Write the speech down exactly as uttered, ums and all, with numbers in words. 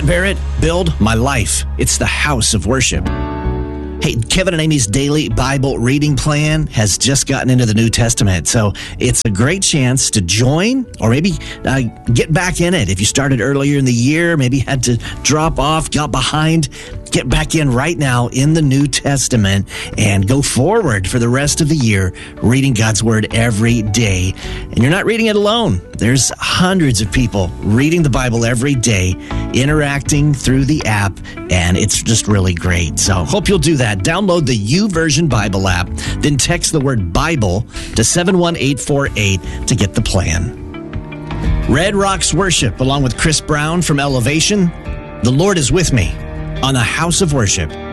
Matt Barrett, Build My Life. It's the house of worship. Hey, Kevin and Amy's daily Bible reading plan has just gotten into the New Testament, so it's a great chance to join or maybe uh, get back in it. If you started earlier in the year, maybe had to drop off, got behind, get back in right now in the New Testament and go forward for the rest of the year, reading God's Word every day. And you're not reading it alone. There's hundreds of people reading the Bible every day, interacting through the app, and it's just really great. So hope you'll do that. Download the YouVersion Bible app, then text the word Bible to seven one eight four eight to get the plan. Red Rocks Worship, along with Chris Brown from Elevation. The Lord is with me on the House of Worship.